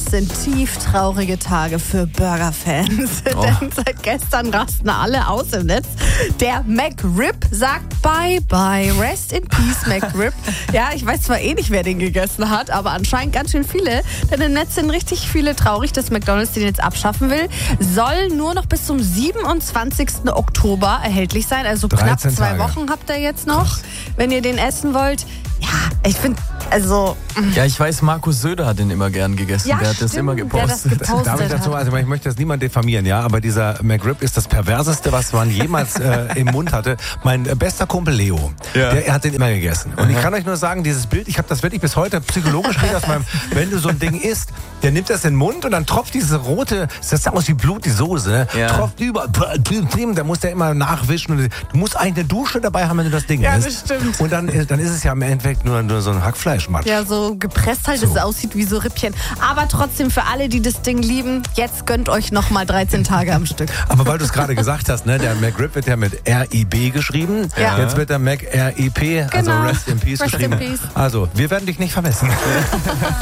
sind tieftraurige Tage für Burger-Fans. Denn seit gestern rasten alle aus im Netz. Der McRib sagt Bye-bye. Rest in Peace, McRib. Ja, ich weiß zwar nicht, wer den gegessen hat, aber anscheinend ganz schön viele. Denn im Netz sind richtig viele traurig, dass McDonald's den jetzt abschaffen will. Soll nur noch bis zum 27. Oktober erhältlich sein. Also knapp 2 Tage. Wochen habt ihr jetzt noch, wenn ihr den essen wollt. Ja, ich finde, also... Ja, ich weiß, Markus Söder hat den immer gern gegessen. Ja, der hat das stimmt, immer der gepostet. das Darf ich dazu, also ich möchte das niemand diffamieren, ja, aber dieser McRib ist das Perverseste, was man jemals im Mund hatte. Mein bester Kumpel Leo, der hat den immer gegessen. Und ich kann euch nur sagen, dieses Bild, ich habe das wirklich bis heute psychologisch nicht aus meinem, wenn du so ein Ding isst, der nimmt das in den Mund und dann tropft diese rote, das sah aus wie Blut, die Soße, ne? Tropft über, da muss der immer nachwischen. Und du musst eigentlich eine Dusche dabei haben, wenn du das Ding isst. das stimmt. Und dann ist es ja im Endeffekt nur so ein Hackfleischmatsch. Ja, so gepresst halt, dass es aussieht wie so Rippchen. Aber trotzdem für alle, die das Ding lieben, jetzt gönnt euch nochmal 13 Tage am Stück. Aber weil du es gerade gesagt hast, ne, der McRib wird ja mit R-I-B geschrieben. Ja. Jetzt wird der Mac R-I-P, also Genau. Rest in Peace Rest in geschrieben. Peace. Also, wir werden dich nicht vermissen.